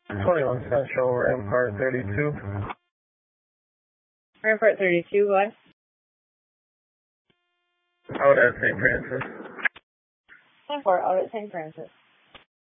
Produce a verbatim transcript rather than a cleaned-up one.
twenty-one Central, Rampart thirty-two. Rampart thirty-two, what? Out at Saint Francis. ten four, out at Saint Francis.